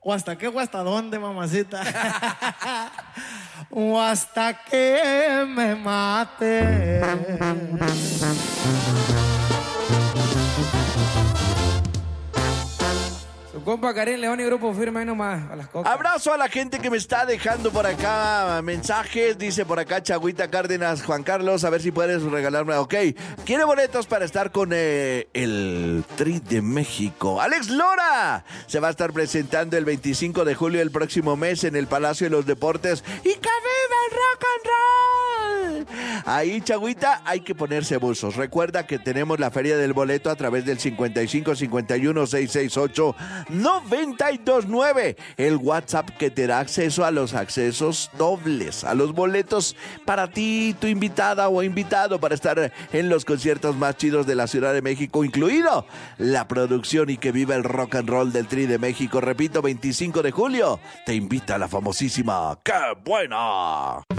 ¿O hasta qué o hasta dónde, mamacita? O hasta que me mate. Su compa Karim León y Grupo Firme ahí nomás, a las cocas. Abrazo a la gente que me está dejando por acá mensajes. Dice por acá Chagüita Cárdenas, Juan Carlos, a ver si puedes regalarme. Ok, quiere boletos para estar con el Tri de México. Alex Lora se va a estar presentando el 25 de julio del próximo mes en el Palacio de los Deportes. ¡Y que viva el rock and roll! Ahí, Chagüita, hay que ponerse buzos. Recuerda que tenemos la feria del boleto a través del 55 51 668 929, el WhatsApp que te da acceso a los accesos dobles, a los boletos para ti, tu invitada o invitado para estar en los conciertos más chidos de la Ciudad de México, incluido la producción y que viva el rock and roll del Tri de México. Repito, 25 de julio, te invita a la famosísima ¡Qué buena!